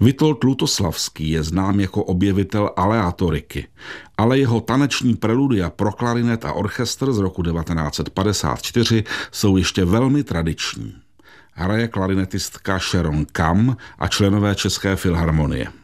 Witold Lutoslavský je znám jako objevitel aleatoriky, ale jeho taneční preludia pro klarinet a orchestr z roku 1954 jsou ještě velmi tradiční. Hraje klarinetistka Sharon Kam a členové České filharmonie.